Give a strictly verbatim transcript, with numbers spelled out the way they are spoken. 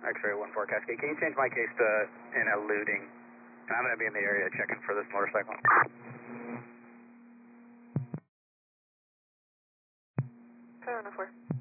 X-ray one four Cascade. Can you change my case to in eluding? And I'm going to be in the area checking for this motorcycle. seven oh four.